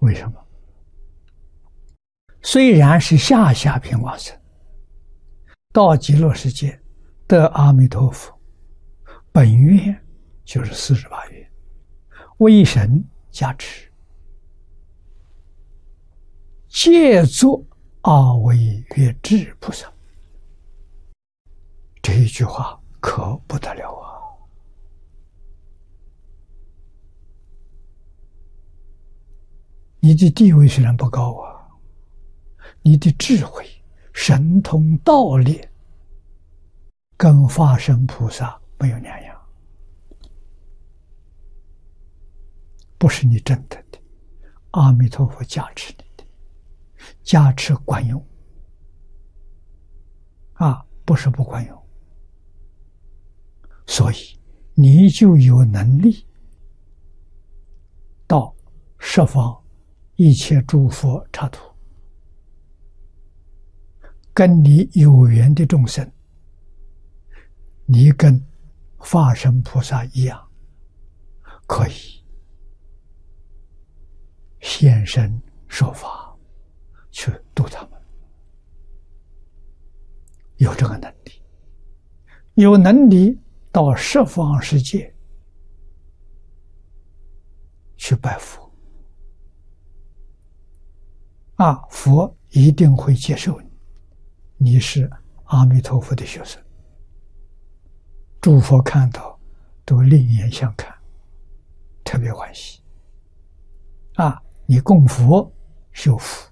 为什么？虽然是下品往生，到极乐世界得阿弥陀佛，本愿就是48愿，为神加持，借作阿惟越致菩萨。这一句话可不得了啊！你的地位虽然不高啊，你的智慧、神通、道力跟法身菩萨没有两样，不是你真的的，阿弥陀佛加持你的，加持管用啊，不是不管用。所以你就有能力到十方一切诸佛刹土，跟你有缘的众生，你跟法身菩萨一样，可以现身说法去度他们，有这个能力，有能力到十方世界去拜佛啊，佛一定会接受你，你是阿弥陀佛的学生，诸佛看到都另眼相看，特别欢喜啊！你供佛修福，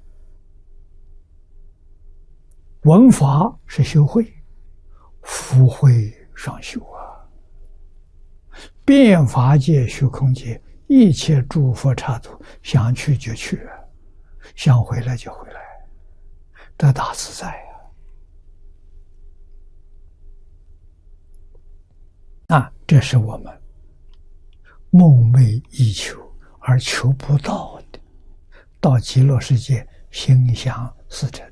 闻法是修慧，福慧双修啊！遍法界、虚空界，一切诸佛刹土，想去就去，想回来就回来，这大自在啊！这是我们梦寐以求而求不到的，到极乐世界心想事成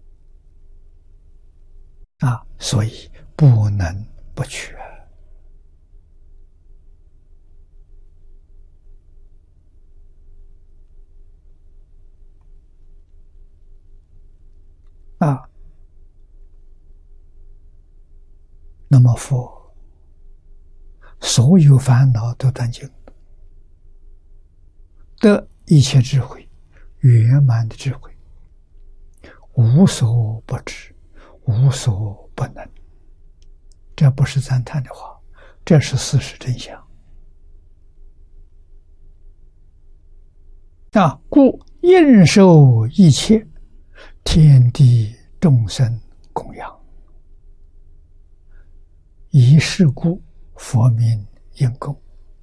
啊！所以不能不去啊！那么佛所有烦恼都断尽，得一切智慧，圆满的智慧，无所不知，无所不能。这不是赞叹的话，这是事实真相啊！故应受一切天地众生供养，以是故佛名应供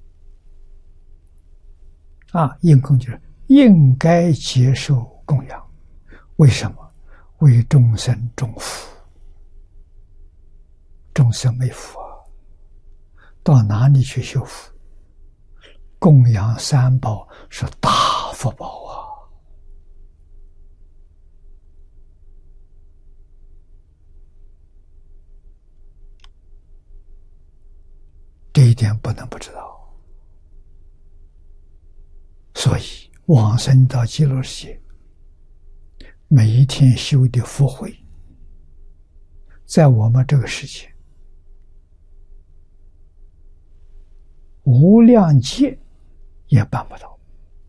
啊！应供就是应该接受供养，为什么？为众生种福，众生没福啊，到哪里去修福？供养三宝是大福报啊！这一点不能不知道。所以往生到极乐世界，每一天修的福慧，在我们这个世界无量劫也办不到，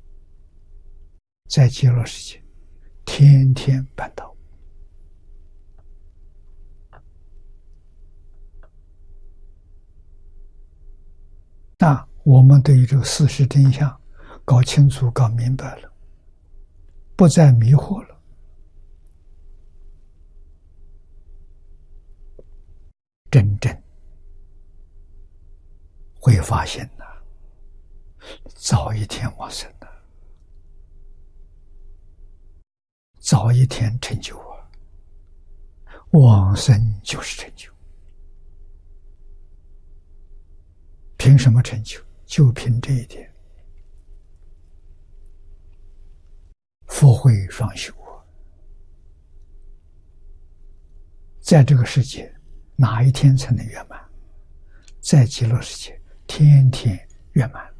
在极乐世界天天办到那我们对于这个事实真相搞清楚、搞明白了，不再迷惑了，真正会发现早一天往生早一天成就啊！往生就是成就，凭什么成就？就凭这一点，福慧双修啊！在这个世界，哪一天才能圆满？在极乐世界，天天圆满。